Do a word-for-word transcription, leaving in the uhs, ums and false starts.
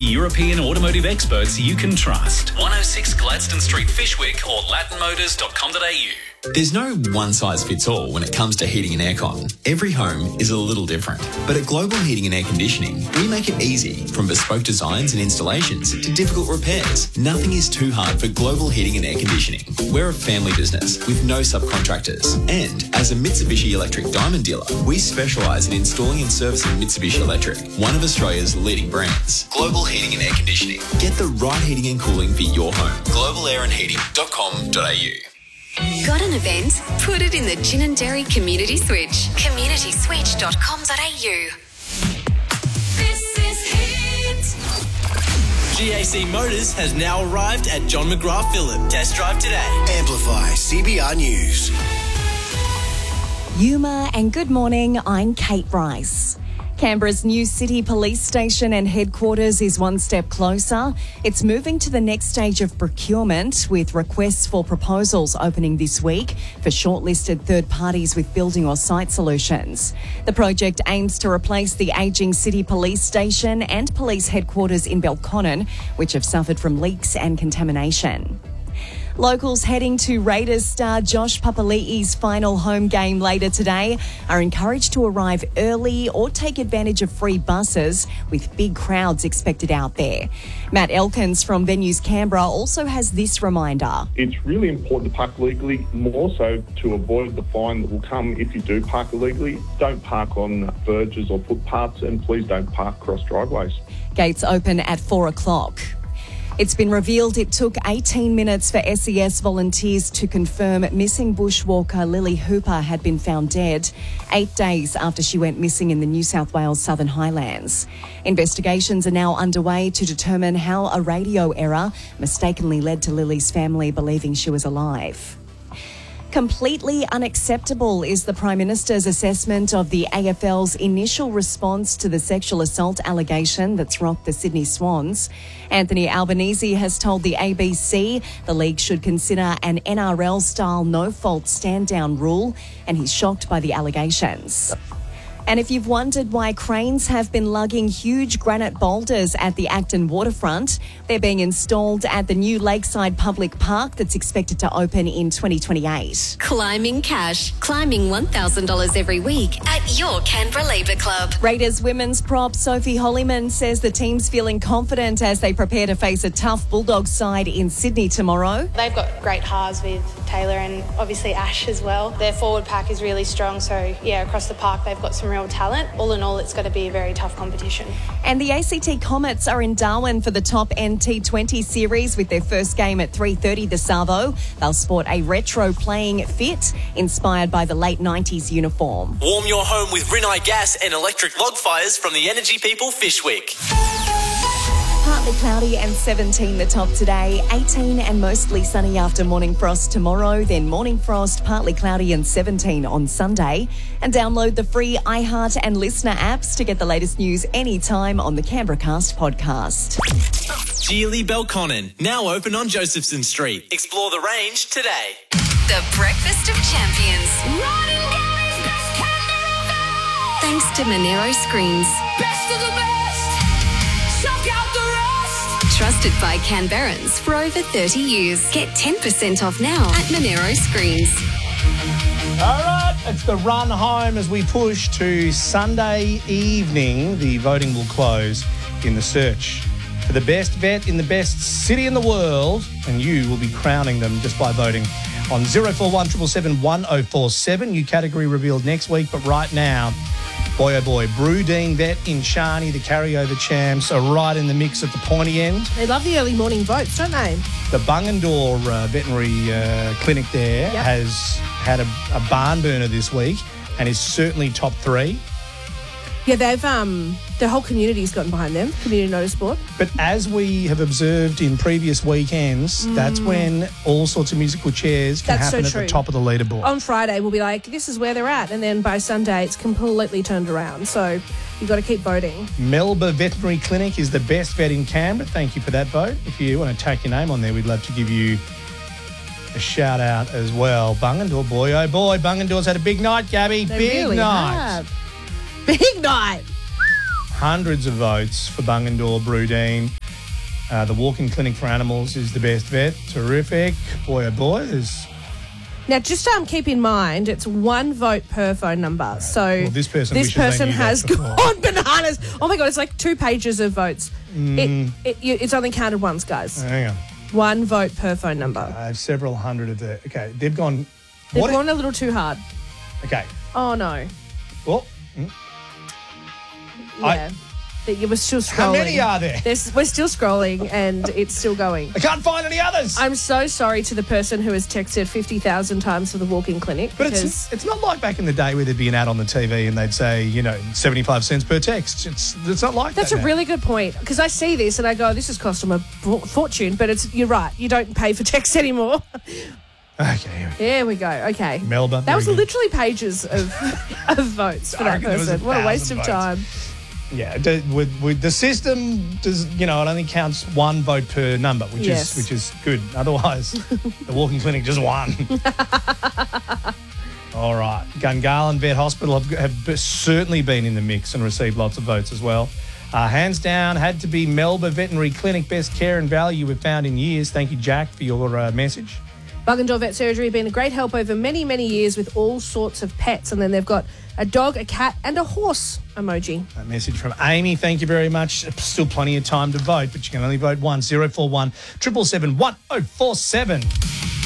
European automotive experts you can trust. one oh six Gladstone Street, Fishwick, or latin motors dot com dot a u. There's no one-size-fits-all when it comes to heating and aircon. Every home is a little different. But at Global Heating and Air Conditioning, we make it easy. From bespoke designs and installations to difficult repairs, nothing is too hard for Global Heating and Air Conditioning. We're a family business with no subcontractors. And as a Mitsubishi Electric Diamond dealer, we specialise in installing and servicing Mitsubishi Electric, one of Australia's leading brands. Global Heating and Air Conditioning. Get the right heating and cooling for your home. global air and heating dot com dot a u. Got an event? Put it in the Gin and Dairy Community Switch. community switch dot com dot a u. This is Hit. G A C Motors has now arrived at John McGrath Phillip. Test drive today. Amplify C B R News. Yuma and good morning, I'm Kate Rice. Canberra's new city police station and headquarters is one step closer. It's moving to the next stage of procurement, with requests for proposals opening this week for shortlisted third parties with building or site solutions. The project aims to replace the ageing city police station and police headquarters in Belconnen, which have suffered from leaks and contamination. Locals heading to Raiders star Josh Papali'i's final home game later today are encouraged to arrive early or take advantage of free buses, with big crowds expected out there. Matt Elkins from Venues Canberra also has this reminder. It's really important to park legally, more so to avoid the fine that will come if you do park illegally. Don't park on verges or footpaths, and please don't park cross driveways. Gates open at four o'clock. It's been revealed it took eighteen minutes for S E S volunteers to confirm missing bushwalker Lily Hooper had been found dead, eight days after she went missing in the New South Wales Southern Highlands. Investigations are now underway to determine how a radio error mistakenly led to Lily's family believing she was alive. Completely unacceptable is the Prime Minister's assessment of the A F L's initial response to the sexual assault allegation that's rocked the Sydney Swans. Anthony Albanese has told the A B C the league should consider an N R L-style no-fault stand-down rule, and he's shocked by the allegations. And if you've wondered why cranes have been lugging huge granite boulders at the Acton waterfront, they're being installed at the new Lakeside Public Park that's expected to open in twenty twenty-eight. Climbing Cash. Climbing one thousand dollars every week at your Canberra Labour Club. Raiders women's prop Sophie Hollyman says the team's feeling confident as they prepare to face a tough Bulldogs side in Sydney tomorrow. They've got great halves with Taylor and obviously Ash as well. Their forward pack is really strong, so yeah, across the park they've got some real talent. All in all, it's going to be a very tough competition. And the A C T Comets are in Darwin for the Top End T twenty series with their first game at three thirty this Savo. They'll sport a retro playing fit inspired by the late nineties uniform. Warm your home with Rinnai gas and electric log fires from the Energy People Fishwick. Partly cloudy and seventeen the top today, eighteen and mostly sunny after morning frost tomorrow, then morning frost, partly cloudy and seventeen on Sunday. And download the free iHeart and Listener apps to get the latest news anytime on the Canberra Cast podcast. Geely Belconnen, now open on Josephson Street. Explore the range today. The Breakfast of Champions. Thanks to Monero Screens. Best of the best. Shock out the rest. Trusted by Canberrans for over thirty years. Get ten percent off now at Monero Screens. All right, it's the run home as we push to Sunday evening. The voting will close in the search for the best vet in the best city in the world, and you will be crowning them just by voting on zero four one seven seven one oh four seven. New category revealed next week, but right now, boy oh boy, Brudine Vet in Shani, the carryover champs, are right in the mix at the pointy end. They love the early morning votes, don't they? The Bungendore uh, veterinary uh, clinic there Yep. has had a, a barn burner this week and is certainly top three. Yeah, they've um, the whole community's gotten behind them. Community Notice Board. But as we have observed in previous weekends, Mm. that's when all sorts of musical chairs can That's so happen at true. the top of the leaderboard. On Friday, we'll be like, this is where they're at, and then by Sunday, it's completely turned around. So you've got to keep voting. Melba Veterinary Clinic is the best vet in Canberra. Thank you for that vote. If you want to take your name on there, we'd love to give you a shout out as well. Bungendore, boy, oh boy, Bungendore's had a big night, Gabby. They big really night. have. Big night. hundreds of votes for Bungendore Brudine. Uh, the walk-in clinic for animals is the best vet. Terrific. Boy, oh boy, there's... Now, just um, keep in mind, it's one vote per phone number. Right. So well, this person, this wishes they person knew has that before. gone bananas. Oh, my God, it's like two pages of votes. Mm. It, it, you- it's only counted once, guys. Hang on. One vote per phone number. I have several hundred of the... Okay, they've gone... They've what gone a little too hard. Okay. Oh, no. Well, mm, Yeah. That you were still scrolling. How many are there? There's, we're still scrolling and it's still going. I can't find any others. I'm so sorry to the person who has texted fifty thousand times for the walk-in clinic. But because it's it's not like back in the day where there'd be an ad on the T V and they'd say, you know, seventy-five cents per text. It's it's not like That's that a now. really good point, because I see this and I go, this has cost them a for- fortune, but it's you're right. You don't pay for text anymore. Okay. There we go. Okay. Melba. That was very good. literally pages of, of votes for I that reckon there was a person. What a waste of thousand time. Yeah, d- with, with the system does you know it only counts one vote per number, which Yes. is which is good. Otherwise, the walking clinic just won. All right, Gungahlin Vet Hospital have, have certainly been in the mix and received lots of votes as well. Uh, hands down, had to be Melba Veterinary Clinic. Best care and value we've found in years. Thank you, Jack, for your uh, message. Bungendore Vet Surgery have been a great help over many, many years with all sorts of pets. And then they've got a dog, a cat, and a horse emoji. A message from Amy. Thank you very much. Still plenty of time to vote, but you can only vote once. zero four one, seven seven seven, one oh four seven.